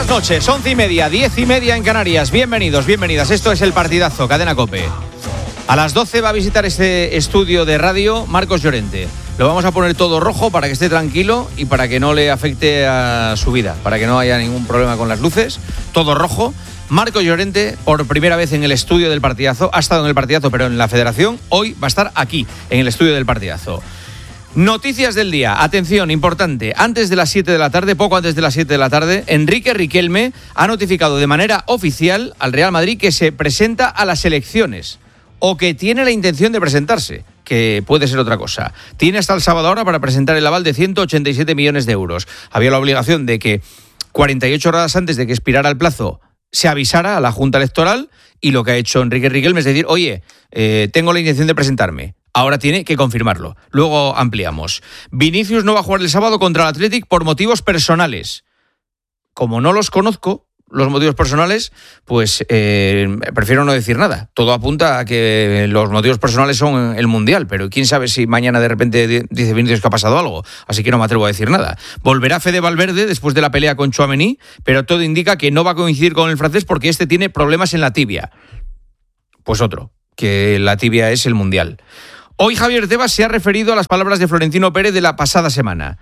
Buenas noches, 11:30, 10:30 en Canarias. Bienvenidos, bienvenidas. Esto es El Partidazo, Cadena COPE. A las 12 va a visitar este estudio de radio Marcos Llorente. Lo vamos a poner todo rojo para que esté tranquilo y para que no le afecte a su vida, para que no haya ningún problema con las luces. Todo rojo. Marcos Llorente, por primera vez en el estudio del Partidazo, ha estado en el Partidazo, pero en la Federación. Hoy va a estar aquí, en el estudio del Partidazo. Noticias del día, atención, importante. Antes de las 7 de la tarde, poco antes de las 7 de la tarde, Enrique Riquelme ha notificado de manera oficial al Real Madrid que se presenta a las elecciones o que tiene la intención de presentarse, que puede ser otra cosa. Tiene hasta el sábado ahora para presentar el aval de 187 millones de euros. Había la obligación de que 48 horas antes de que expirara el plazo se avisara a la Junta Electoral, y lo que ha hecho Enrique Riquelme es decir, oye, tengo la intención de presentarme. Ahora tiene que confirmarlo. Luego ampliamos. Vinicius no va a jugar el sábado contra el Athletic por motivos personales. Como no los conozco, los motivos personales, pues prefiero no decir nada. Todo apunta a que los motivos personales son el Mundial, pero quién sabe si mañana de repente dice Vinicius que ha pasado algo. Así que no me atrevo a decir nada. Volverá Fede Valverde después de la pelea con Tchouaméni, pero todo indica que no va a coincidir con el francés porque este tiene problemas en la tibia. Pues otro, que la tibia es el Mundial. Hoy Javier Tebas se ha referido a las palabras de Florentino Pérez de la pasada semana.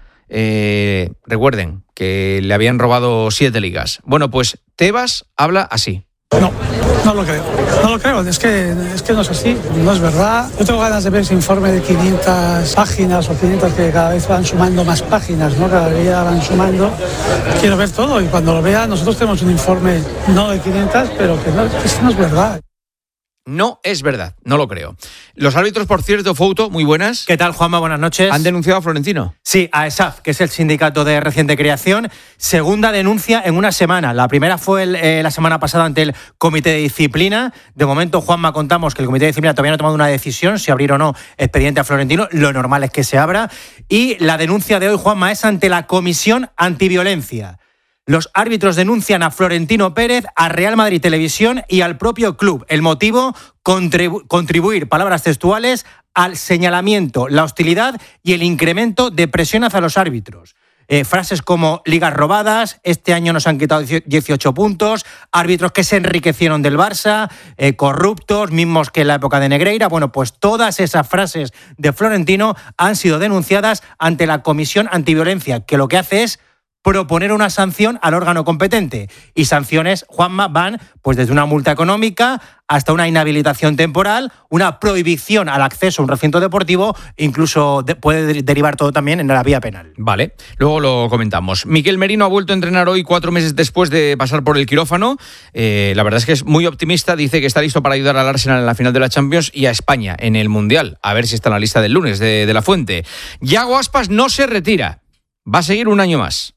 Recuerden que le habían robado 7 ligas. Bueno, pues Tebas habla así. No lo creo. No lo creo, es que no es así, no es verdad. Yo tengo ganas de ver ese informe de 500 páginas o 500 que cada vez van sumando más páginas, ¿no? Cada día van sumando. Quiero ver todo y cuando lo vea, nosotros tenemos un informe no de 500, pero que no es verdad. No es verdad, no lo creo. Los árbitros, por cierto, Fouto, muy buenas. ¿Qué tal, Juanma? Buenas noches. ¿Han denunciado a Florentino? Sí, a ESAF, que es el sindicato de reciente creación. Segunda denuncia en una semana. La primera fue la semana pasada ante el Comité de Disciplina. De momento, Juanma, contamos que el Comité de Disciplina todavía no ha tomado una decisión si abrir o no expediente a Florentino. Lo normal es que se abra. Y la denuncia de hoy, Juanma, es ante la Comisión Antiviolencia. Los árbitros denuncian a Florentino Pérez, a Real Madrid Televisión y al propio club. El motivo, contribuir, palabras textuales, al señalamiento, la hostilidad y el incremento de presión hacia los árbitros. Frases como ligas robadas, este año nos han quitado 18 puntos, árbitros que se enriquecieron del Barça, corruptos, mismos que en la época de Negreira. Bueno, pues todas esas frases de Florentino han sido denunciadas ante la Comisión Antiviolencia, que lo que hace es proponer una sanción al órgano competente. Y sanciones, Juanma, van pues desde una multa económica hasta una inhabilitación temporal, una prohibición al acceso a un recinto deportivo, incluso puede derivar todo también en la vía penal. Vale, luego lo comentamos. Miquel Merino ha vuelto a entrenar hoy 4 meses después de pasar por el quirófano. La verdad es que es muy optimista, dice que está listo para ayudar al Arsenal en la final de la Champions y a España en el Mundial. A ver si está en la lista del lunes de La Fuente. Yago Aspas no se retira, va a seguir un año más.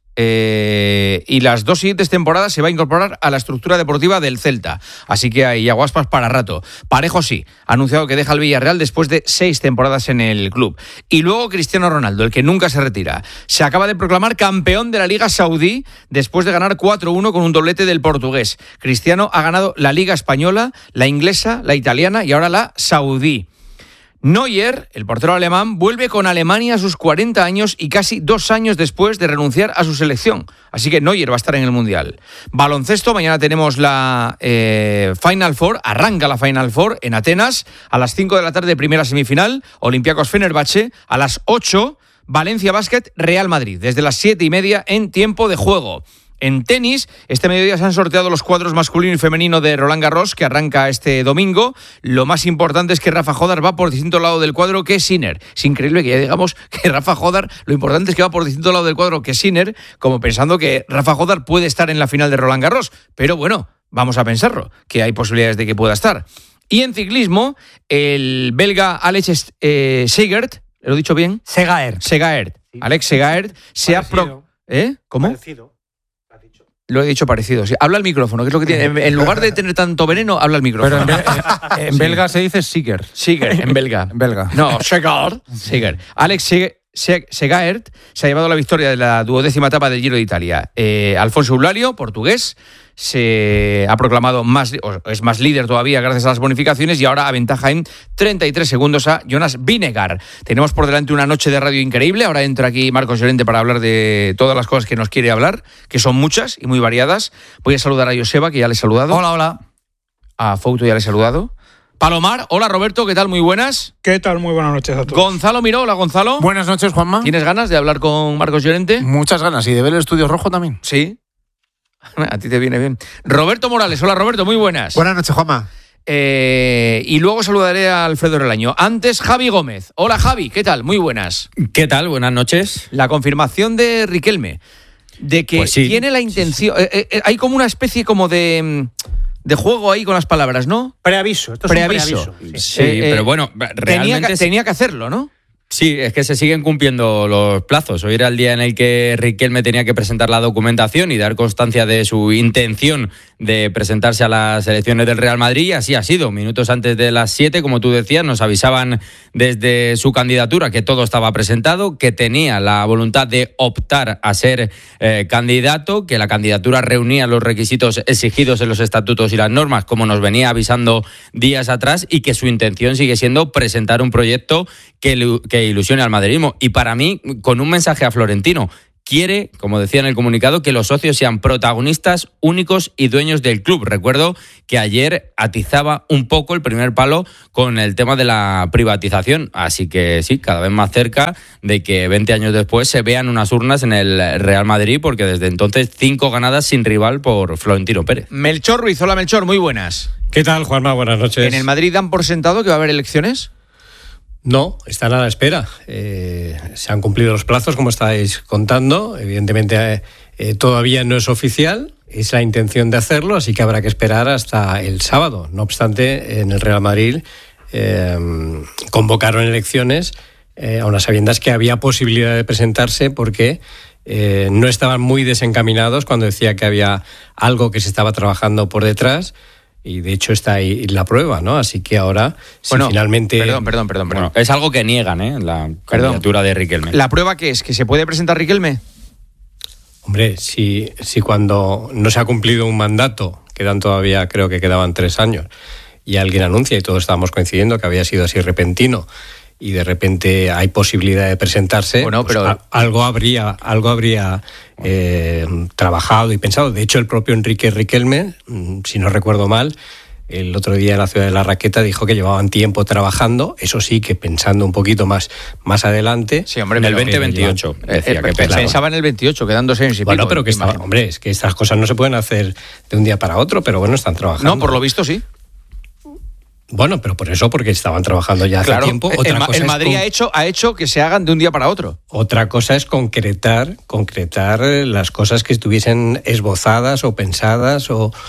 Y las 2 siguientes temporadas se va a incorporar a la estructura deportiva del Celta. Así que hay Yago Aspas para rato. Parejo sí, ha anunciado que deja el Villarreal después de 6 temporadas en el club. Y luego Cristiano Ronaldo, el que nunca se retira. Se acaba de proclamar campeón de la Liga Saudí después de ganar 4-1 con un doblete del portugués. Cristiano ha ganado la Liga Española, la inglesa, la italiana y ahora la saudí. Neuer, el portero alemán, vuelve con Alemania a sus 40 años y casi 2 años después de renunciar a su selección. Así que Neuer va a estar en el Mundial. Baloncesto, mañana tenemos la Final Four, arranca la Final Four en Atenas. A las 5 de la tarde, primera semifinal, Olympiacos Fenerbahce. A las 8, Valencia Basket, Real Madrid. Desde las 7:30 en tiempo de juego. En tenis, este mediodía se han sorteado los cuadros masculino y femenino de Roland Garros, que arranca este domingo. Lo más importante es que Rafa Jodar va por distinto lado del cuadro que Sinner. Es increíble que ya digamos que Rafa Jodar, lo importante es que va por distinto lado del cuadro que Sinner, como pensando que Rafa Jodar puede estar en la final de Roland Garros. Pero bueno, vamos a pensarlo, que hay posibilidades de que pueda estar. Y en ciclismo, el belga Alex Segaert, ¿lo he dicho bien? Segaert. Sí. Alex Segaert se ha... ¿Cómo? Parecido. Lo he dicho parecido. Sí. Habla al micrófono, que es lo que tiene. En lugar de tener tanto veneno, habla al micrófono. Pero en belga se dice Siger. Siger, en belga. En belga. No, Siger. Alex Segaert se ha llevado la victoria de la 12ª etapa del Giro de Italia. Alfonso Eulálio, portugués, se ha proclamado es más líder todavía gracias a las bonificaciones y ahora aventaja en 33 segundos a Jonas Vingegaard. Tenemos por delante una noche de radio increíble. Ahora entra aquí Marcos Llorente para hablar de todas las cosas que nos quiere hablar, que son muchas y muy variadas. Voy a saludar a Joseba, que ya le he saludado. Hola. A Fouto ya le he saludado. Palomar, hola Roberto, ¿qué tal? Muy buenas. ¿Qué tal? Muy buenas noches a todos. Gonzalo Miró, hola Gonzalo. Buenas noches, Juanma. ¿Tienes ganas de hablar con Marcos Llorente? Muchas ganas, y de ver el estudio rojo también. Sí. A ti te viene bien. Roberto Morales, hola Roberto, muy buenas. Buenas noches, Juanma. Y luego saludaré a Alfredo Relaño. Antes, Javi Gómez. Hola Javi, ¿qué tal? Muy buenas. ¿Qué tal? Buenas noches. La confirmación de Riquelme, de que pues sí, tiene la intención... hay como una especie como de juego ahí con las palabras, ¿no? Preaviso. Esto es Preaviso. un preaviso. Sí, pero bueno, realmente... Tenía que hacerlo, ¿no? Sí, es que se siguen cumpliendo los plazos. Hoy era el día en el que Riquelme tenía que presentar la documentación y dar constancia de su intención de presentarse a las elecciones del Real Madrid, y así ha sido. Minutos antes de las 7, como tú decías, nos avisaban desde su candidatura que todo estaba presentado, que tenía la voluntad de optar a ser candidato, que la candidatura reunía los requisitos exigidos en los estatutos y las normas, como nos venía avisando días atrás, y que su intención sigue siendo presentar un proyecto que ilusione al madridismo. Y para mí, con un mensaje a Florentino, quiere, como decía en el comunicado, que los socios sean protagonistas únicos y dueños del club. Recuerdo que ayer atizaba un poco el primer palo con el tema de la privatización. Así que sí, cada vez más cerca de que 20 años después se vean unas urnas en el Real Madrid, porque desde entonces 5 ganadas sin rival por Florentino Pérez. Melchor Ruiz, hola Melchor, muy buenas. ¿Qué tal, Juanma? Buenas noches. ¿En el Madrid dan por sentado que va a haber elecciones? No, están a la espera. Se han cumplido los plazos, como estáis contando. Evidentemente, todavía no es oficial. Es la intención de hacerlo, así que habrá que esperar hasta el sábado. No obstante, en el Real Madrid convocaron elecciones a unas sabiendas que había posibilidad de presentarse, porque no estaban muy desencaminados cuando decía que había algo que se estaba trabajando por detrás. Y de hecho está ahí la prueba, ¿no? Así que ahora, finalmente... Perdón. Bueno, es algo que niegan, la candidatura de Riquelme. ¿La prueba qué es? ¿Que se puede presentar Riquelme? Hombre, si cuando no se ha cumplido un mandato, creo que quedaban 3 años, y alguien anuncia, y todos estábamos coincidiendo que había sido así repentino, y de repente hay posibilidad de presentarse, bueno, pues pero... algo habría trabajado y pensado. De hecho, el propio Enrique Riquelme, si no recuerdo mal, el otro día en la Ciudad de la Raqueta dijo que llevaban tiempo trabajando, eso sí, que pensando un poquito más adelante. Sí, hombre, en el 2028. Pensaba en el 28, quedándose en sí. Bueno, pero hombre, es que estas cosas no se pueden hacer de un día para otro, pero bueno, están trabajando. No, por lo visto sí. Bueno, pero porque estaban trabajando ya hace tiempo. El Madrid ha hecho que se hagan de un día para otro. Otra cosa es concretar las cosas que estuviesen esbozadas o pensadas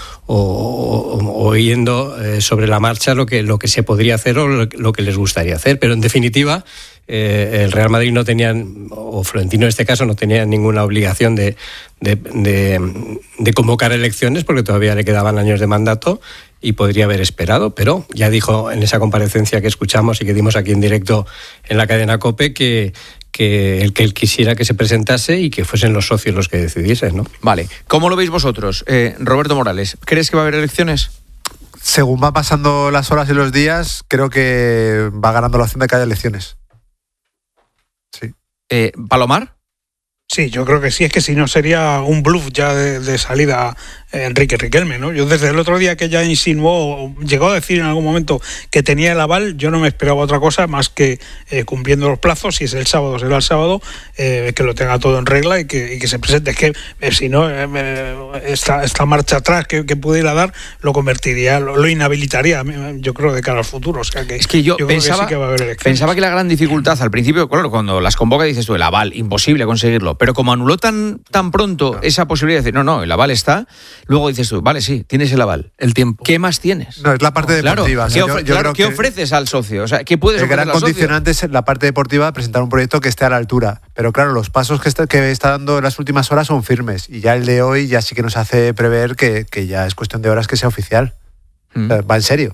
o yendo sobre la marcha lo que se podría hacer o lo que les gustaría hacer. Pero en definitiva, el Real Madrid no tenía, o Florentino en este caso, no tenía ninguna obligación de convocar elecciones, porque todavía le quedaban años de mandato y podría haber esperado, pero ya dijo en esa comparecencia que escuchamos y que dimos aquí en directo en la cadena COPE que él quisiera que se presentase y que fuesen los socios los que decidiesen, ¿no? Vale. ¿Cómo lo veis vosotros? Roberto Morales, ¿crees que va a haber elecciones? Según van pasando las horas y los días, creo que va ganando la opción de que haya elecciones. Sí. ¿Palomar? Sí, yo creo que sí, es que si no sería un bluff ya de salida Enrique Riquelme, ¿no? Yo desde el otro día que ya insinuó, llegó a decir en algún momento que tenía el aval, yo no me esperaba otra cosa más que cumpliendo los plazos, si es el sábado será el sábado, que lo tenga todo en regla y que se presente. Es que si no, esta marcha atrás que pudiera dar lo convertiría, lo inhabilitaría, yo creo, de cara al futuro. O sea que es que yo pensaba, creo que sí que va a haber elecciones. Pensaba que la gran dificultad al principio, claro, cuando las convoca dices tú, el aval, imposible conseguirlo, pero como anuló tan pronto esa posibilidad de decir, no, el aval está, luego dices tú, vale, sí, tienes el aval. El tiempo. ¿Qué más tienes? No, es la parte deportiva. Claro, ¿qué ofreces al socio? O sea, ¿qué puedes ofrecer al socio? El gran condicionante es la parte deportiva, presentar un proyecto que esté a la altura. Pero claro, los pasos que está dando en las últimas horas son firmes. Y ya el de hoy ya sí que nos hace prever que ya es cuestión de horas que sea oficial. O sea, va en serio.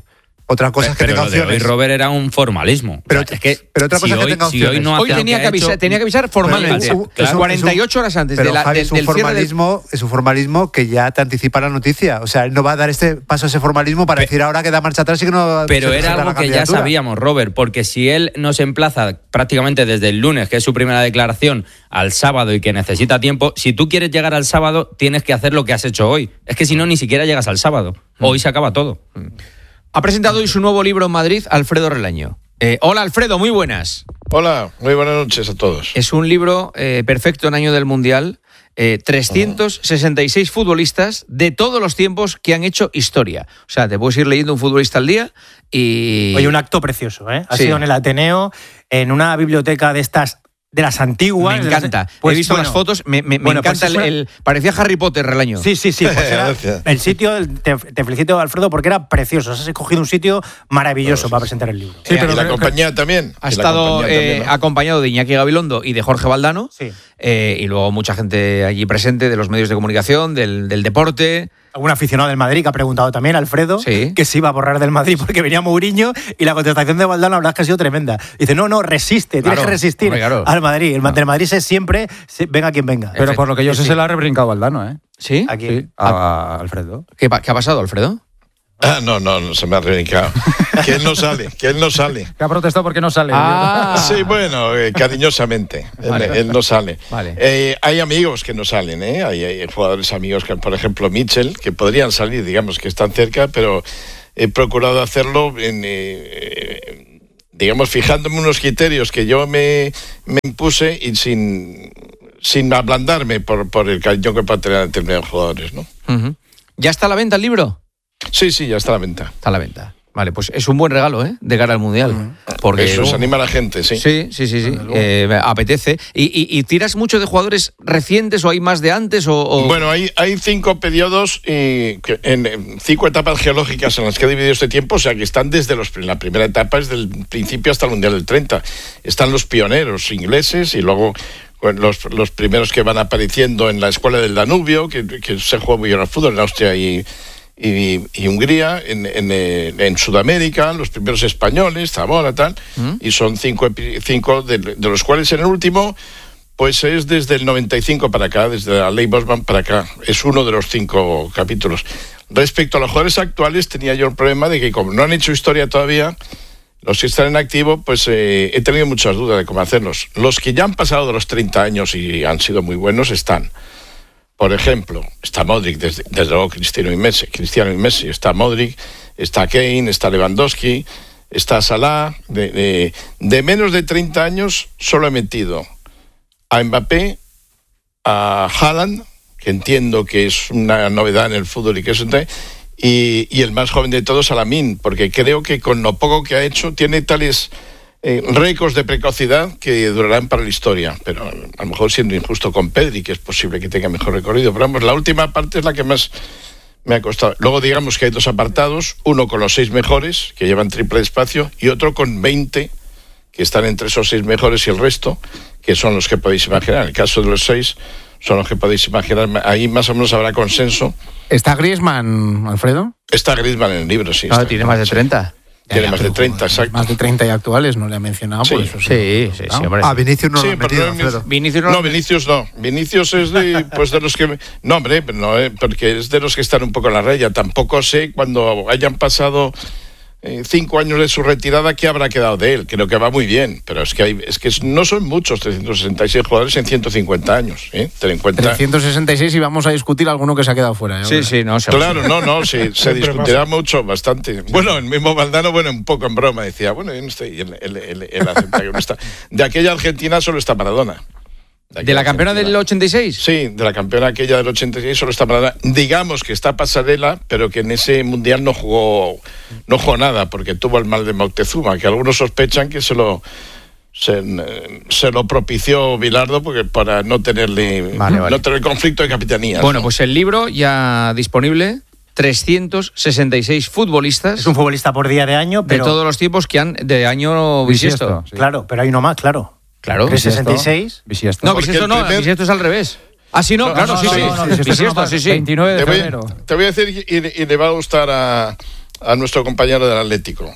Otra cosa es que pero tenga lo de hoy, opciones. Robert, era un formalismo. Pero, O sea, es que pero otra cosa si es que hoy, tenga si hoy opciones. no hace Hoy lo tenía ha que avisar, hecho, tenía que avisar formalmente. Pero 48 horas antes pero, de Javi, del cierre del... es un formalismo que ya te anticipa la noticia. O sea, él no va a dar este paso a ese formalismo para decir ahora que da marcha atrás y que no. Pero se era presenta algo la que ya candidatura. sabíamos, Robert, porque si él nos emplaza prácticamente desde el lunes, que es su primera declaración, al sábado y que necesita tiempo, si tú quieres llegar al sábado, tienes que hacer lo que has hecho hoy. Es que si no, ni siquiera llegas al sábado. Hoy se acaba todo. Ha presentado hoy su nuevo libro en Madrid, Alfredo Relaño. Hola, Alfredo, muy buenas. Hola, muy buenas noches a todos. Es un libro perfecto en año del Mundial. 366 futbolistas de todos los tiempos que han hecho historia. O sea, te puedes ir leyendo un futbolista al día y... Oye, un acto precioso, ¿eh? Ha Sí. sido en el Ateneo, en una biblioteca de estas, de las antiguas. Me de las- encanta. Pues, He visto bueno, las fotos, me bueno, encanta pues es el... Parecía Harry Potter, Relaño. Sí, pues era Gracias. el sitio, te felicito, Alfredo, porque era precioso. Has escogido un sitio maravilloso para presentar el libro. Y la compañía también. Ha Y la estado compañía también, ¿no? acompañado de Iñaki Gabilondo y de Jorge Valdano. Sí. Y luego mucha gente allí presente de los medios de comunicación, del deporte. Algún aficionado del Madrid que ha preguntado también, Alfredo, Sí. que se iba a borrar del Madrid porque venía Mourinho, y la contestación de Valdano, la verdad es que ha sido tremenda. Dice, no, resiste, tienes Claro, que resistir hombre, claro. al Madrid. El del Madrid es siempre, venga quien venga. Pero por lo que yo sé, Sí. se la ha rebrincado Valdano, ¿eh? ¿Sí? Aquí. Sí, a Alfredo. ¿Qué ha pasado, Alfredo? No, se me ha reivindicado. Que él no sale. Que ha protestado porque no sale. Sí, bueno, cariñosamente. Vale. Él no sale. Vale. Hay amigos que no salen, ¿eh? Hay jugadores amigos, que, por ejemplo, Mitchell, que podrían salir, digamos, que están cerca, pero he procurado hacerlo digamos, fijándome unos criterios que yo me impuse y sin ablandarme por el cariño que pueda tener a determinados jugadores, ¿no? Ujú. ¿Ya está a la venta el libro? Sí, ya está a la venta. Está a la venta. Vale, pues es un buen regalo, ¿eh? De cara al Mundial. Porque Eso os anima a la gente, sí. Sí. Apetece. ¿Y tiras mucho de jugadores recientes o hay más de antes? Bueno, hay 5 periodos, en 5 etapas geológicas en las que he dividido este tiempo, o sea que están desde la primera etapa, desde el principio hasta el Mundial del 30. Están los pioneros ingleses y luego los primeros que van apareciendo en la Escuela del Danubio, que se juega muy bien al fútbol en Austria y Hungría, en Sudamérica, los primeros españoles, Zamora, tal, y son 5 de los cuales en el último, pues es desde el 95 para acá, desde la ley Bosman para acá, es uno de los 5 capítulos. Respecto a los jugadores actuales, tenía yo el problema de que como no han hecho historia todavía, los que están en activo, pues he tenido muchas dudas de cómo hacerlos. Los que ya han pasado de los 30 años y han sido muy buenos están. Por ejemplo, está Modric, desde luego Cristiano y Messi, está Modric, está Kane, está Lewandowski, está Salah. De menos de 30 años solo he metido a Mbappé, a Haaland, que entiendo que es una novedad en el fútbol y que es y el más joven de todos, a Lamine, porque creo que con lo poco que ha hecho tiene tales récords de precocidad que durarán para la historia, pero a lo mejor siendo injusto con Pedri, que es posible que tenga mejor recorrido, pero vamos, la última parte es la que más me ha costado. Luego digamos que hay 2 apartados, uno con los 6 mejores, que llevan triple espacio, y otro con 20, que están entre esos 6 mejores y el resto, que son los que podéis imaginar. En el caso de los 6, son los que podéis imaginar, ahí más o menos habrá consenso. ¿Está Griezmann, Alfredo? Está Griezmann en el libro, sí. Claro, tiene más de 30. Tiene más de 30, exacto. Más de 30 y actuales, no le ha mencionado, Sí. por eso. Sí, hombre. Vinicius no Sí, lo ha pero metido, no, Alfredo. Vinicius No, Vinicius es de los que... No, hombre, no, porque es de los que están un poco en la raya. Tampoco sé, cuando hayan pasado 5 años de su retirada, qué habrá quedado de él. Creo que va muy bien, pero es que no son muchos 366 jugadores en 150 años. Ten en cuenta... 366 y vamos a discutir alguno que se ha quedado fuera. Sí, Claro, se discutirá mucho, bastante. Bueno, el mismo Valdano, un poco en broma, decía, yo no estoy, él acepta que no está. De aquella Argentina solo está Maradona. ¿De la campeona del 86? Sí, de la campeona aquella del 86 solo está Maradona. Digamos que está Pasarela, pero que en ese mundial no jugó nada, porque tuvo el mal de Moctezuma, que algunos sospechan que se lo propició Bilardo porque para no tenerle no tener conflicto de capitanías. Bueno, pues el libro ya disponible. 366 futbolistas. Es un futbolista por día de año, pero... de todos los tiempos que han de año bisiesto. Sí. Claro, pero hay uno más, claro. Claro. 366. Bisiesto. No, bisiesto es al revés. Ah, sí, no, claro, sí. Bisiesto, sí. 29 de Te febrero. voy a decir, y le va a gustar a a nuestro compañero del Atlético,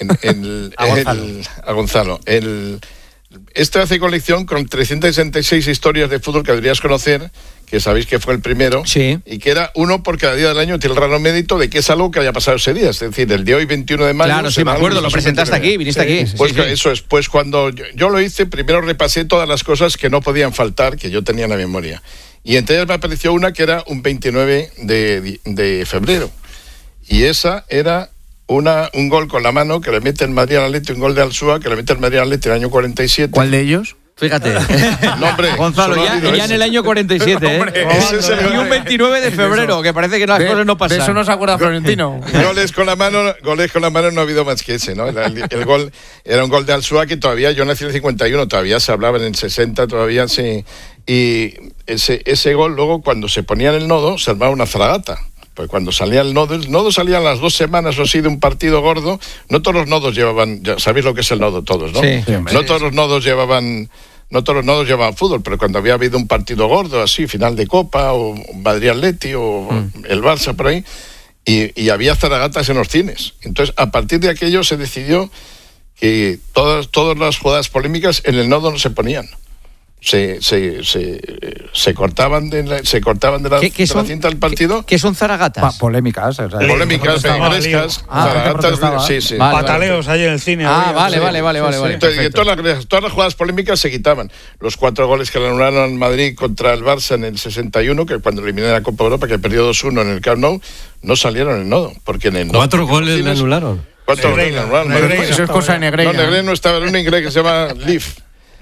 a Gonzalo. Este hace colección con 366 historias de fútbol que deberías conocer, que sabéis que fue el primero, sí. Y que era uno por cada día del año, tiene el raro mérito de que es algo que haya pasado ese día, es decir, el de hoy 21 de mayo. Claro, sí, me acuerdo, lo presentaste aquí, viniste aquí. Pues sí. Eso es, pues cuando yo lo hice, primero repasé todas las cosas que no podían faltar, que yo tenía en la memoria. Y entre ellas me apareció una que era un 29 de febrero. Y esa era un gol con la mano que le mete el Madrid al Atleti, un gol de Alsúa que le mete el Madrid al Atleti en el año 47. ¿Cuál de ellos? Fíjate. No, hombre, Gonzalo, ya en el año 47, y un 29 de febrero, que parece que las cosas no pasan. De eso no se acuerda Florentino. Goles con la mano no ha habido más que ese, ¿no? El gol era un gol de Alsúa que todavía, yo nací en el 51, todavía se hablaba en el 60, todavía se... Y ese gol luego cuando se ponía en el nodo se armaba una fragata. Pues cuando salía el nodo salía a las 2 semanas o así de un partido gordo. No todos los nodos llevaban, ya sabéis lo que es el nodo todos, ¿no? Sí. No todos los nodos llevaban fútbol, pero cuando había habido un partido gordo así, final de Copa o Madrid-Atleti o el Barça por ahí, y había zaragatas en los cines. Entonces, a partir de aquello se decidió que todas las jugadas polémicas en el nodo no se ponían. Se cortaban de la cinta del partido. ¿Qué son zaragatas? Polémicas. Polémicas, frescas, zaragatas, sí. Pataleos ahí en el cine. Vale. Entonces, todas las jugadas polémicas se quitaban. Los 4 goles que le anularon al Madrid contra el Barça en el 61, que cuando eliminó la Copa Europa, que perdió 2-1 en el Camp Nou, no salieron en el nodo. Porque en el nodo, 4 goles le anularon. 4 goles le anularon. Eso es cosa de Negreira. No, Negreira no estaba, en un inglés que se llama Leaf.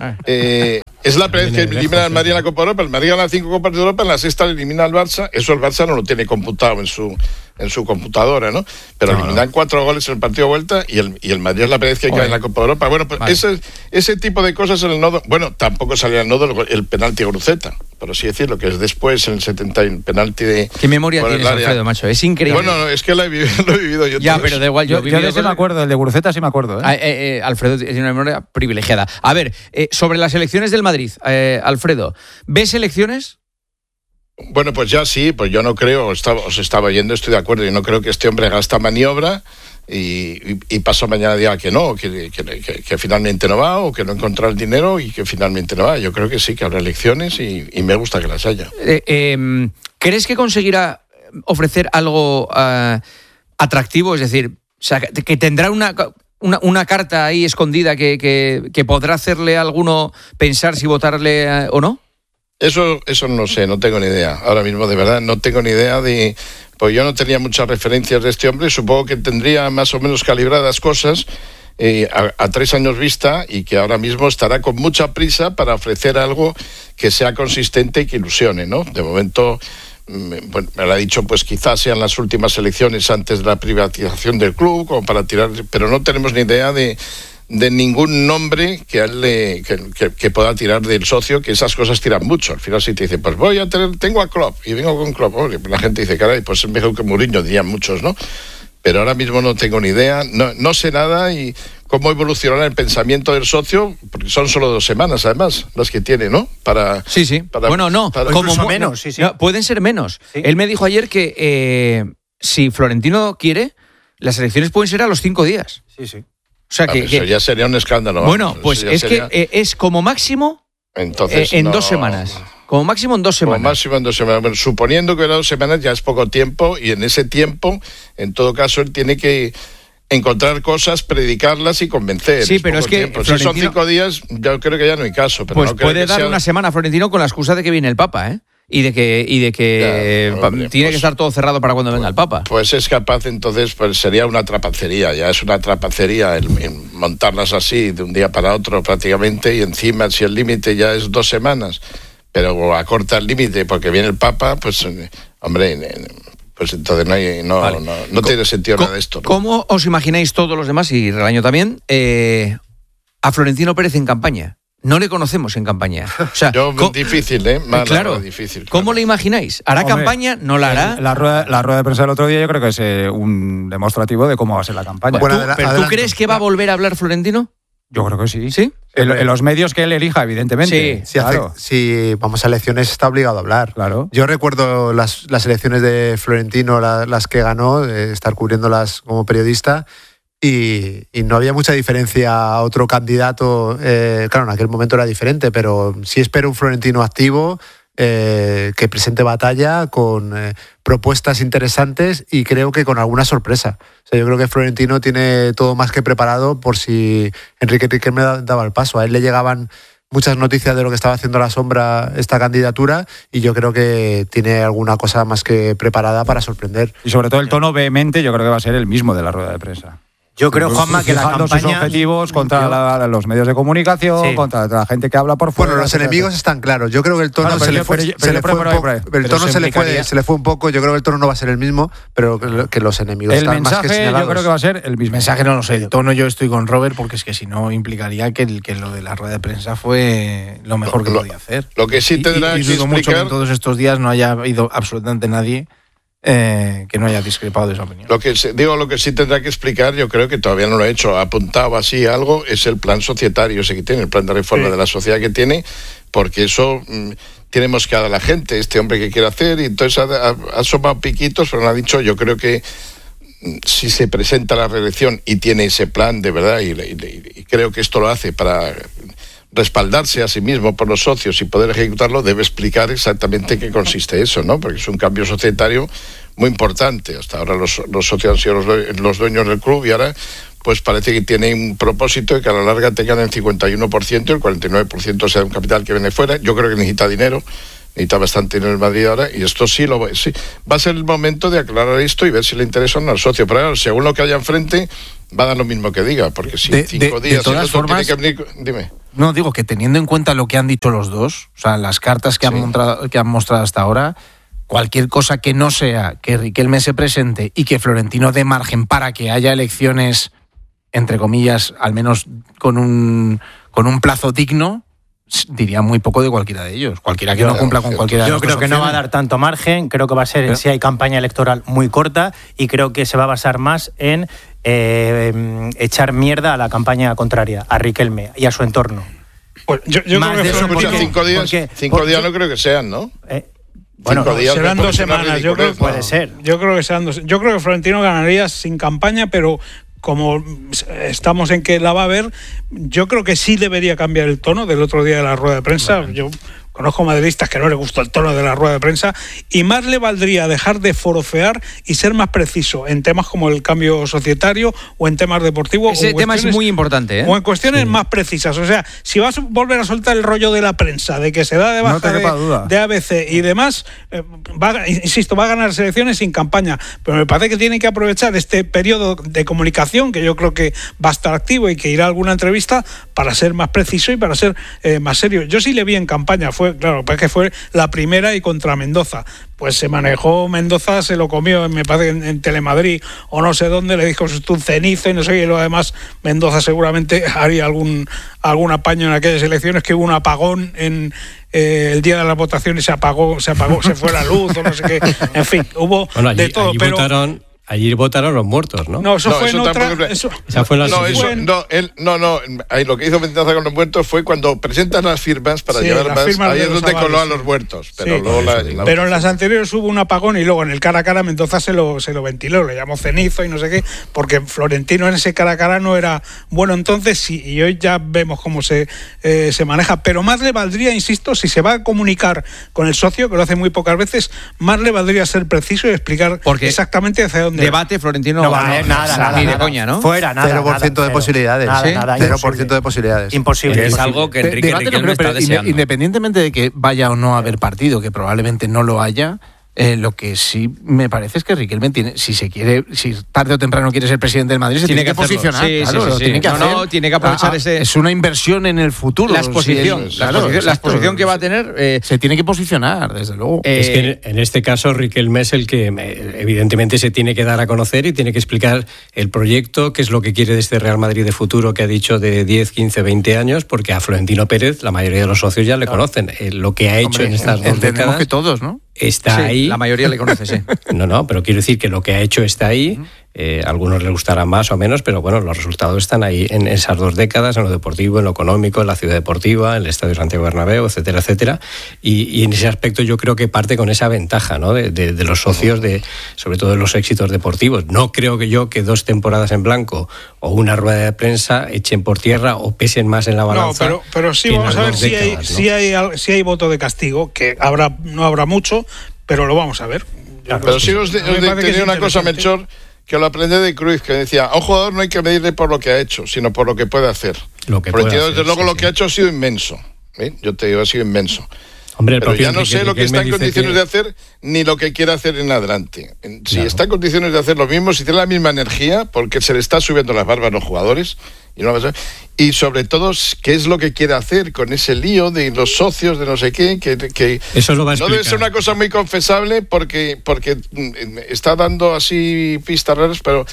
Es la primera vez que elimina al Madrid en la Copa Europa. El Madrid gana 5 Copas de Europa, en la sexta le elimina al Barça. Eso el Barça no lo tiene computado en su computadora, ¿no? Pero eliminan 4 goles en el partido de vuelta y el Madrid es la primera vez que cae en la Copa de Europa. Bueno, pues ese tipo de cosas en el nodo. Bueno, tampoco salía el nodo el penalti a Gruceta, por así decirlo, que es después en el 70 el penalti de... ¿Qué memoria tienes, Alfredo, macho? Es increíble. Bueno, es que lo he vivido yo. Ya, pero da igual. Yo de ese me acuerdo, el de Guruceta sí me acuerdo. Alfredo tiene una memoria privilegiada. A ver, sobre las elecciones del Madrid, Alfredo, ¿ves elecciones? Bueno, pues ya sí, pues yo no creo, os estaba yendo, estoy de acuerdo, yo no creo que este hombre haga esta maniobra y pasó mañana diga que no, que finalmente no va, o que no encontró el dinero y que finalmente no va. Yo creo que sí, que habrá elecciones y me gusta que las haya. ¿Crees que conseguirá ofrecer algo atractivo? Es decir, o sea, que tendrá una carta ahí escondida que podrá hacerle a alguno pensar si votarle o no. Eso no sé, no tengo ni idea. Ahora mismo, de verdad, no tengo ni idea de... Pues yo no tenía muchas referencias de este hombre. Supongo que tendría más o menos calibradas cosas a 3 años vista y que ahora mismo estará con mucha prisa para ofrecer algo que sea consistente y que ilusione, ¿no? De momento... Bueno, me lo ha dicho, pues quizás sean las últimas elecciones antes de la privatización del club, como para tirar, pero no tenemos ni idea de ningún nombre que a él que pueda tirar del socio, que esas cosas tiran mucho. Al final si te dice, pues tengo a Klopp y vengo con Klopp, la gente dice, caray, pues es mejor que Mourinho, dirían muchos, ¿no? Pero ahora mismo no tengo ni idea, no sé nada y cómo evolucionará el pensamiento del socio, porque son solo 2 semanas, además, las que tiene, ¿no? Sí. Bueno, no, como menos, sí. No, pueden ser menos. Sí. Él me dijo ayer que si Florentino quiere, las elecciones pueden ser a los 5 días. Sí. O sea, que ya sería un escándalo. Bueno, pues es sería... que es como máximo en 2 semanas. Como máximo en 2 semanas. Como máximo en 2 semanas. Bueno, suponiendo que 2 semanas ya es poco tiempo, y en ese tiempo, en todo caso, él tiene que encontrar cosas, predicarlas y convencer. Sí, pero es que Florentino... Si son 5 días, yo creo que ya no hay caso. Pero pues no creo puede dar una semana a Florentino con la excusa de que viene el Papa, ¿eh? Y de que tiene que estar todo cerrado para cuando venga el Papa. Pues es capaz, entonces, pues sería una trapacería. Ya es una trapacería el montarlas así de un día para otro prácticamente, y encima, si el límite ya es 2 semanas, pero acorta el límite porque viene el Papa, pues, hombre, pues entonces no tiene sentido nada de esto, ¿no? ¿Cómo os imagináis todos los demás, y Relaño también, a Florentino Pérez en campaña? No le conocemos en campaña. O sea, difícil, claro. Difícil. ¿Cómo le imagináis? ¿Hará campaña? ¿No la hará? La rueda de prensa del otro día yo creo que es un demostrativo de cómo va a ser la campaña. Bueno, ¿Tú crees que va a volver a hablar Florentino? Yo creo que sí. ¿Sí? En los medios que él elija, evidentemente. Sí, claro. si vamos a elecciones está obligado a hablar. Claro. Yo recuerdo las elecciones de Florentino, las que ganó, estar cubriéndolas como periodista, y no había mucha diferencia a otro candidato. Claro, en aquel momento era diferente, pero sí espero un Florentino activo, que presente batalla con propuestas interesantes y creo que con alguna sorpresa. O sea, yo creo que Florentino tiene todo más que preparado por si Enrique Riquelme daba el paso. A él le llegaban muchas noticias de lo que estaba haciendo a la sombra esta candidatura y yo creo que tiene alguna cosa más que preparada para sorprender. Y sobre todo el tono vehemente yo creo que va a ser el mismo de la rueda de prensa. Yo creo, Juanma, que la Fijando campaña... sus objetivos contra los medios de comunicación, Sí. contra la gente que habla por fuera. Bueno, los enemigos están claros. Yo creo que el tono Claro, se le fue un poco. Yo creo que el tono no va a ser el mismo, pero que los enemigos El están más que mensaje señalados. yo creo que va a ser el mismo. El mensaje no lo sé, el tono yo estoy con Robert porque es que si no implicaría que lo de la rueda de prensa fue lo mejor que podía hacer. Lo que sí tendrá y que dudo mucho que explicar... en todos estos días no haya habido absolutamente nadie que no haya discrepado de esa opinión. Lo que sí tendrá que explicar, yo creo que todavía no lo ha hecho, ha apuntado así algo, es el plan societario ese que tiene, el plan de reforma de la sociedad que tiene, porque eso tiene mosqueada a la gente, este hombre que quiere hacer, y entonces ha asomado piquitos, pero no ha dicho, yo creo que si se presenta la reelección y tiene ese plan de verdad, y creo que esto lo hace para respaldarse a sí mismo por los socios y poder ejecutarlo, debe explicar exactamente qué consiste eso, ¿no? Porque es un cambio societario muy importante. Hasta ahora los socios han sido los dueños del club y ahora pues parece que tiene un propósito de que a la larga tengan el 51% y el 49% sea un capital que viene fuera. Yo creo que necesita dinero, necesita bastante dinero en Madrid ahora, y esto sí va a ser el momento de aclarar esto y ver si le interesa o no al socio. Pero claro, según lo que haya enfrente, va a dar lo mismo que diga, porque si 5 días... De todas formas, tiene que venir, dime. No, digo que teniendo en cuenta lo que han dicho los dos, o sea, las cartas que han mostrado hasta ahora, cualquier cosa que no sea que Riquelme se presente y que Florentino dé margen para que haya elecciones, entre comillas, al menos con un plazo digno, diría muy poco de cualquiera de ellos. Cualquiera que no cumpla con cualquiera de Yo las creo dos que no va a opciones. dar tanto margen, creo que va a ser, si hay campaña electoral, muy corta, y creo que se va a basar más en echar mierda a la campaña contraria, a Riquelme y a su entorno. Pues yo Más creo que de eso, Florentino- porque- 5 días no creo que sean, ¿no? Bueno, 5 días serán me 2 parece una semanas. Yo creo, ridiculez, ¿no? puede ser. Yo creo que serán 2. Yo creo que Florentino ganaría sin campaña, pero como estamos en que la va a ver, yo creo que sí debería cambiar el tono del otro día de la rueda de prensa. Bueno. Yo conozco madridistas que no le gustó el tono de la rueda de prensa, y más le valdría dejar de forofear y ser más preciso en temas como el cambio societario o en temas deportivos. Ese tema es muy importante, ¿eh? O en cuestiones más precisas. O sea, si vas a volver a soltar el rollo de la prensa, de que se da de No baja te quepa duda. de ABC y demás, va a ganar las elecciones sin campaña. Pero me parece que tiene que aprovechar este periodo de comunicación, que yo creo que va a estar activo y que irá a alguna entrevista, para ser más preciso y para ser más serio. Yo sí le vi en campaña, claro, que fue la primera y contra Mendoza. Pues se manejó Mendoza, se lo comió, me parece, en Telemadrid o no sé dónde, le dijo tú cenizo y no sé qué, y lo demás Mendoza seguramente haría algún apaño en aquellas elecciones, que hubo un apagón en el día de las votaciones, se fue la luz o no sé qué, en fin, hubo de todo. Allí votaron los muertos, ¿no? No, eso fue en otra... tampoco- Esa fue la siguiente. Ahí lo que hizo Mendoza con los muertos fue cuando presentan las firmas para Sí, llevar las más, firmas ahí de es los donde coló a avales, los muertos. Pero Sí. luego Pero en las anteriores hubo un apagón, y luego en el cara a cara Mendoza se lo ventiló, le llamó cenizo y no sé qué, porque Florentino en ese cara a cara no era bueno entonces, y hoy ya vemos cómo se maneja. Pero más le valdría, insisto, si se va a comunicar con el socio, que lo hace muy pocas veces, más le valdría ser preciso y explicar exactamente hacia dónde Debate Florentino No va a haber nada, ni de nada. coña, ¿no? Fuera, nada. 0% de posibilidades. Nada, ¿Sí? nada, 0% de posibilidades. Imposible. Es algo que Enrique Debate no Riquelme creo, pero está deseando. independientemente de que vaya o no a haber partido, que probablemente no lo haya, lo que sí me parece es que Riquelme tiene, si tarde o temprano quiere ser presidente del Madrid, se tiene que hacerlo. posicionar. Sí, claro, sí, lo sí. tiene que No, hacer. no, tiene que aprovechar ese... Es una inversión en el futuro. La exposición, Sí, la exposición que va a tener... se tiene que posicionar, desde luego. Es que en este caso Riquelme es el que evidentemente se tiene que dar a conocer y tiene que explicar el proyecto, qué es lo que quiere de este Real Madrid de futuro, que ha dicho de 10, 15, 20 años, porque a Florentino Pérez la mayoría de los socios ya le conocen. Lo que ha hecho en estas 2 entendemos décadas que todos, ¿no? está Sí, ahí. la mayoría le conoce, sí. No, pero quiero decir que lo que ha hecho está ahí. A algunos les gustará más o menos, pero bueno, los resultados están ahí en esas 2 décadas, en lo deportivo, en lo económico, en la ciudad deportiva, en el Estadio Santiago Bernabéu, etcétera, etcétera. Y en ese aspecto yo creo que parte con esa ventaja, ¿no? de los socios, sobre todo de los éxitos deportivos. No creo que 2 temporadas en blanco o una rueda de prensa echen por tierra o pesen más en la balanza. No, pero sí vamos a ver si hay voto de castigo, que no habrá mucho, pero lo vamos a ver. Pero sí os tenía una cosa, Melchor, que lo aprendí de Cruyff, que decía, a un jugador no hay que medirle por lo que ha hecho, sino por lo que puede hacer. Desde luego lo que ha hecho ha sido inmenso. Yo te digo, ha sido inmenso. Hombre, pero ya no sé lo que está en condiciones de hacer ni lo que quiere hacer en adelante. Si está en condiciones de hacer lo mismo, si tiene la misma energía, porque se le está subiendo las barbas a los jugadores, y sobre todo, ¿qué es lo que quiere hacer con ese lío de los socios, de no sé qué? Que eso lo va a explicar. No debe ser una cosa muy confesable porque está dando así pistas raras, pero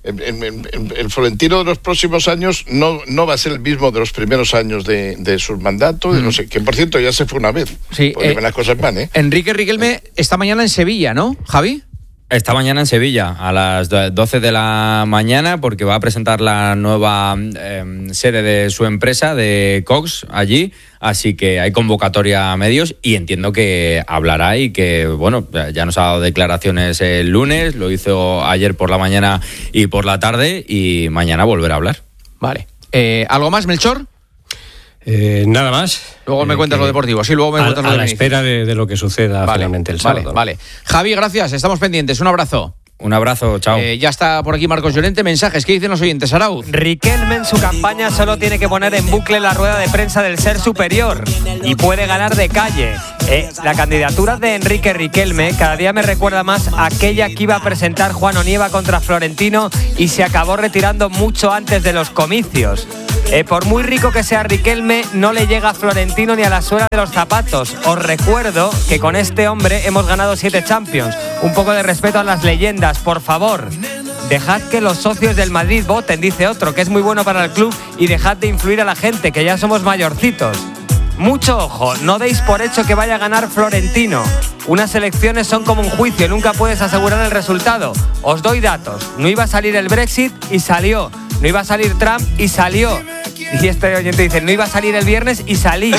el Florentino de los próximos años no va a ser el mismo de los primeros años de su mandato, de no sé, que por cierto ya se fue una vez. Sí, porque las cosas van, Enrique Riquelme esta mañana en Sevilla, ¿no, Javi? Esta mañana en Sevilla, a las 12 de la mañana, porque va a presentar la nueva sede de su empresa, de Cox, allí. Así que hay convocatoria a medios y entiendo que hablará y que, bueno, ya nos ha dado declaraciones el lunes, lo hizo ayer por la mañana y por la tarde, y mañana volverá a hablar. Vale. ¿Algo más, Melchor? Nada más. Luego me cuentas lo deportivo. Sí, luego me cuentas lo de la espera de lo que suceda finalmente el sábado. Vale. Javi, gracias. Estamos pendientes. Un abrazo. Un abrazo, chao. Ya está por aquí Marcos Llorente. Mensajes. ¿Qué dicen los oyentes, Arauz? Riquelme en su campaña solo tiene que poner en bucle la rueda de prensa del ser superior y puede ganar de calle. La candidatura de Enrique Riquelme cada día me recuerda más a aquella que iba a presentar Juan Onieva contra Florentino y se acabó retirando mucho antes de los comicios. Por muy rico que sea Riquelme, no le llega a Florentino ni a la suela de los zapatos. Os recuerdo que con este hombre hemos ganado 7 Champions. Un poco de respeto a las leyendas, por favor. Dejad que los socios del Madrid voten, dice otro, que es muy bueno para el club, y dejad de influir a la gente, que ya somos mayorcitos. Mucho ojo, no deis por hecho que vaya a ganar Florentino. Unas elecciones son como un juicio, nunca puedes asegurar el resultado. Os doy datos. No iba a salir el Brexit y salió. No iba a salir Trump y salió. Y este oyente dice, no iba a salir el viernes y salí.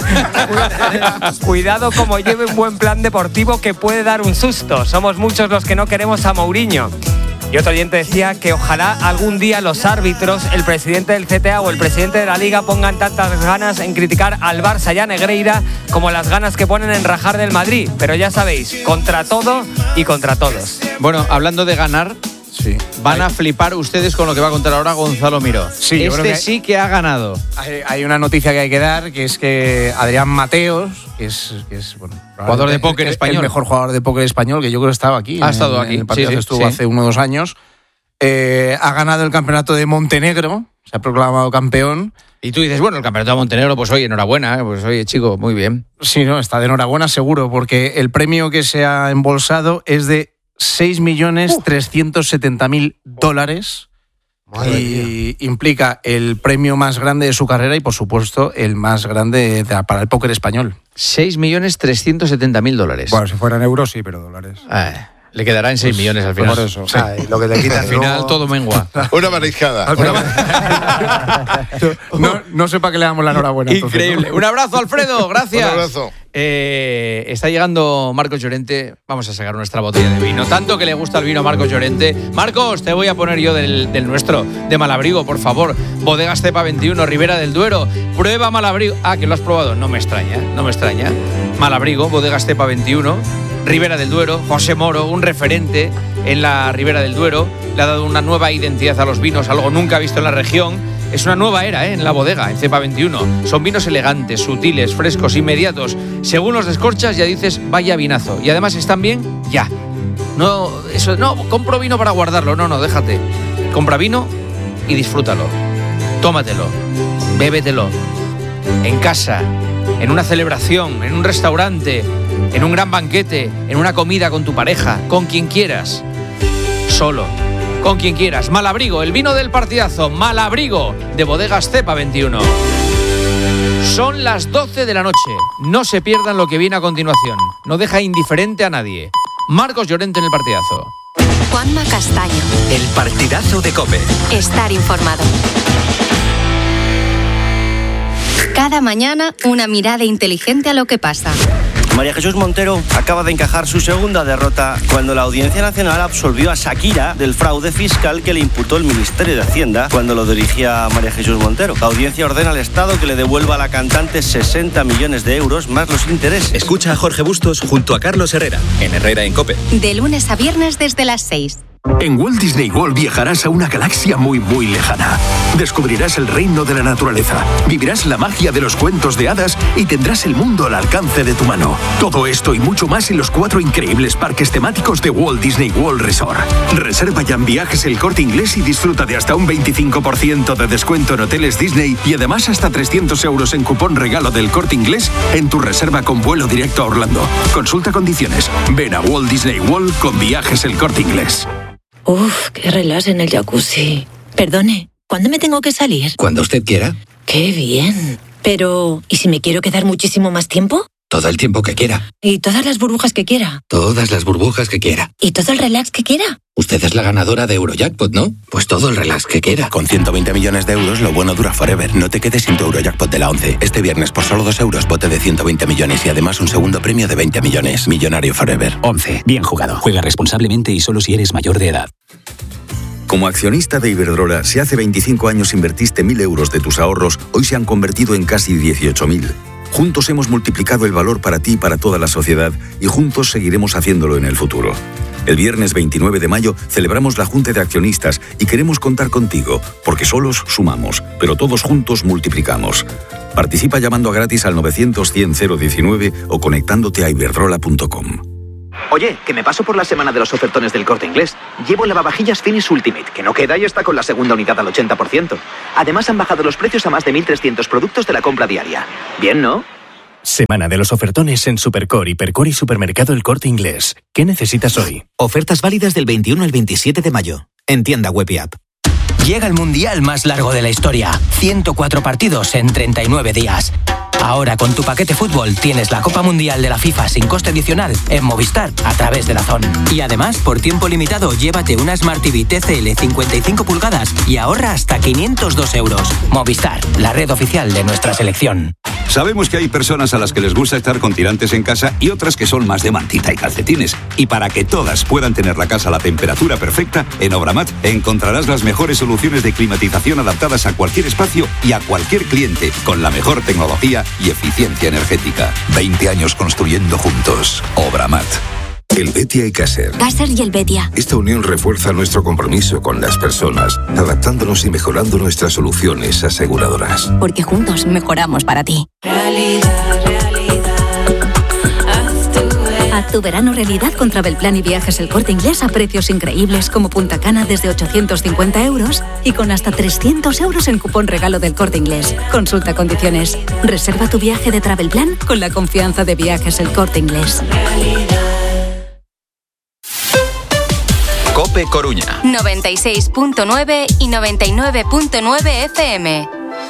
Cuidado como lleve un buen plan deportivo que puede dar un susto. Somos muchos los que no queremos a Mourinho. Y otro oyente decía que ojalá algún día los árbitros, el presidente del CTA o el presidente de la Liga pongan tantas ganas en criticar al Barça y a Negreira como las ganas que ponen en rajar del Madrid. Pero ya sabéis, contra todo y contra todos. Bueno, hablando de ganar, sí, van a flipar ustedes con lo que va a contar ahora Gonzalo Miró. Sí, sí que ha ganado. Hay una noticia que hay que dar, que es que Adrián Mateos, que es bueno, jugador de póker español, el mejor jugador de póker español, que yo creo que estaba aquí. Ha estado aquí. En el partido que estuvo hace 1 o 2 años. Ha ganado el campeonato de Montenegro, se ha proclamado campeón. Y tú dices, bueno, el campeonato de Montenegro, pues oye, enhorabuena, pues oye, chico, muy bien. Sí, no, está de enhorabuena seguro, porque el premio que se ha embolsado es de $6.370.000 y implica el premio más grande de su carrera y, por supuesto, el más grande para el póker español. $6.370.000. Bueno, si fueran euros sí, pero dólares. Le quedará en 6 millones al final. Por eso. Sí. Lo que te quita al final todo mengua. Una mariscada. No sé para qué le damos la enhorabuena. Increíble. Entonces, ¿no? Un abrazo, Alfredo. Gracias. Un abrazo. Está llegando Marcos Llorente. Vamos a sacar nuestra botella de vino. Tanto que le gusta el vino a Marcos Llorente. Marcos, te voy a poner yo del nuestro, de Malabrigo, por favor. Bodega Estepa 21, Ribera del Duero. Prueba Malabrigo. Que lo has probado. No me extraña. Malabrigo, Bodega Estepa 21. Ribera del Duero, José Moro, un referente en la Ribera del Duero, le ha dado una nueva identidad a los vinos, algo nunca visto en la región. Es una nueva era en la bodega, en Cepa 21. Son vinos elegantes, sutiles, frescos, inmediatos. Según los descorchas ya dices, vaya vinazo. Y además están bien, ya. No, compro vino para guardarlo. No, déjate. Compra vino y disfrútalo. Tómatelo, bébetelo. En casa, en una celebración, en un restaurante, en un gran banquete, en una comida con tu pareja, con quien quieras, solo, con quien quieras. Malabrigo, el vino del partidazo, Malabrigo, de Bodegas Cepa 21. Son las 12 de la noche, no se pierdan lo que viene a continuación, no deja indiferente a nadie. Marcos Llorente en el partidazo. Juanma Castaño. El partidazo de COPE. Estar informado. Cada mañana, una mirada inteligente a lo que pasa. María Jesús Montero acaba de encajar su segunda derrota cuando la Audiencia Nacional absolvió a Shakira del fraude fiscal que le imputó el Ministerio de Hacienda cuando lo dirigía María Jesús Montero. La audiencia ordena al Estado que le devuelva a la cantante 60 millones de euros más los intereses. Escucha a Jorge Bustos junto a Carlos Herrera, en Herrera en COPE. De lunes a viernes desde las 6. En Walt Disney World viajarás a una galaxia muy, muy lejana. Descubrirás el reino de la naturaleza, vivirás la magia de los cuentos de hadas y tendrás el mundo al alcance de tu mano. Todo esto y mucho más en los 4 increíbles parques temáticos de Walt Disney World Resort. Reserva ya en Viajes El Corte Inglés y disfruta de hasta un 25% de descuento en hoteles Disney y además hasta 300 euros en cupón regalo del Corte Inglés en tu reserva con vuelo directo a Orlando. Consulta condiciones. Ven a Walt Disney World con Viajes El Corte Inglés. Uf, qué relax en el jacuzzi. Perdone, ¿cuándo me tengo que salir? Cuando usted quiera. ¡Qué bien! Pero, ¿y si me quiero quedar muchísimo más tiempo? Todo el tiempo que quiera. ¿Y todas las burbujas que quiera? Todas las burbujas que quiera. ¿Y todo el relax que quiera? Usted es la ganadora de Eurojackpot, ¿no? Pues todo el relax que quiera. Con 120 millones de euros, lo bueno dura forever. No te quedes sin tu Eurojackpot de la 11. Este viernes, por solo 2 euros, bote de 120 millones y además un segundo premio de 20 millones. Millonario forever. 11. Bien jugado. Juega responsablemente y solo si eres mayor de edad. Como accionista de Iberdrola, si hace 25 años invertiste 1.000 euros de tus ahorros, hoy se han convertido en casi 18.000. Juntos hemos multiplicado el valor para ti y para toda la sociedad y juntos seguiremos haciéndolo en el futuro. El viernes 29 de mayo celebramos la Junta de Accionistas y queremos contar contigo, porque solos sumamos, pero todos juntos multiplicamos. Participa llamando gratis al 900-100-019 o conectándote a iberdrola.com. Oye, que me paso por la semana de los ofertones del Corte Inglés. Llevo el lavavajillas Finish Ultimate, que no queda y está con la segunda unidad al 80%. Además han bajado los precios a más de 1.300 productos de la compra diaria. Bien, ¿no? Semana de los ofertones en Supercore, Hipercore y Supermercado El Corte Inglés. ¿Qué necesitas hoy? Ofertas válidas del 21 al 27 de mayo. En tienda web y app. Llega el mundial más largo de la historia. 104 partidos en 39 días. Ahora con tu paquete fútbol tienes la Copa Mundial de la FIFA sin coste adicional en Movistar a través de DAZN. Y además, por tiempo limitado, llévate una Smart TV TCL 55 pulgadas y ahorra hasta 502 euros. Movistar, la red oficial de nuestra selección. Sabemos que hay personas a las que les gusta estar con tirantes en casa y otras que son más de mantita y calcetines. Y para que todas puedan tener la casa a la temperatura perfecta, en Obramat encontrarás las mejores soluciones de climatización adaptadas a cualquier espacio y a cualquier cliente, con la mejor tecnología y eficiencia energética. 20 años construyendo juntos. Obramat. El Betia y Caser. Caser y el Betia. Esta unión refuerza nuestro compromiso con las personas, adaptándonos y mejorando nuestras soluciones aseguradoras. Porque juntos mejoramos para ti. Haz tu verano realidad con Travelplan y Viajes El Corte Inglés a precios increíbles como Punta Cana desde 850 euros y con hasta 300 euros en cupón regalo del Corte Inglés. Consulta condiciones. Reserva tu viaje de Travelplan con la confianza de Viajes El Corte Inglés. COPE Coruña 96.9 y 99.9 FM.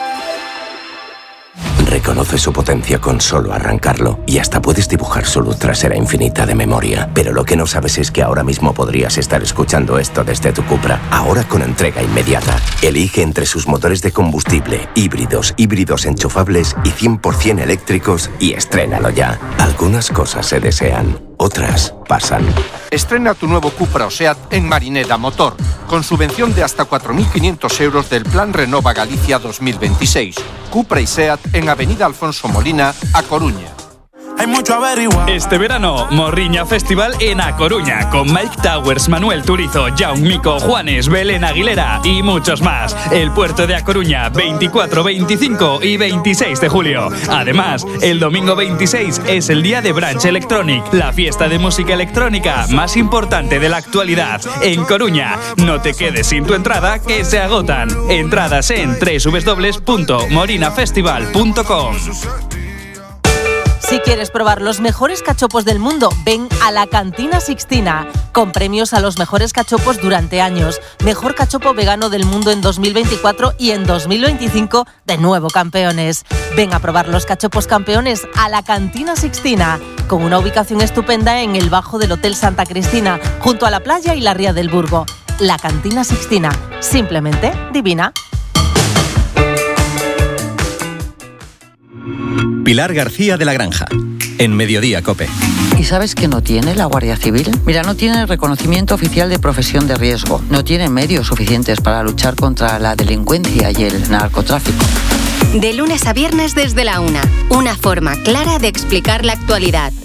Reconoce su potencia con solo arrancarlo y hasta puedes dibujar su luz trasera infinita de memoria. Pero lo que no sabes es que ahora mismo podrías estar escuchando esto desde tu Cupra. Ahora con entrega inmediata. Elige entre sus motores de combustible, híbridos enchufables y 100% eléctricos y estrénalo ya. Algunas cosas se desean, otras pasan. Estrena tu nuevo Cupra o Seat en Marineda Motor, con subvención de hasta 4.500 euros del Plan Renova Galicia 2026. Cupra y Seat en Avenida Alfonso Molina, A Coruña. Hay mucho averiguar. Este verano, Morriña Festival en A Coruña, con Mike Towers, Manuel Turizo, Jaume Mico, Juanes, Belén Aguilera y muchos más. El puerto de A Coruña, 24, 25 y 26 de julio. Además, el domingo 26 es el día de Branch Electronic, la fiesta de música electrónica más importante de la actualidad. En Coruña, no te quedes sin tu entrada, que se agotan. Entradas en www.morinafestival.com. Si quieres probar los mejores cachopos del mundo, ven a la Cantina Sixtina, con premios a los mejores cachopos durante años. Mejor cachopo vegano del mundo en 2024 y en 2025 de nuevo campeones. Ven a probar los cachopos campeones a la Cantina Sixtina, con una ubicación estupenda en el bajo del Hotel Santa Cristina, junto a la playa y la ría del Burgo. La Cantina Sixtina, simplemente divina. Pilar García de la Granja, en Mediodía COPE. ¿Y sabes qué no tiene la Guardia Civil? Mira, no tiene el reconocimiento oficial de profesión de riesgo, no tiene medios suficientes para luchar contra la delincuencia y el narcotráfico. De lunes a viernes desde la 1, una forma clara de explicar la actualidad.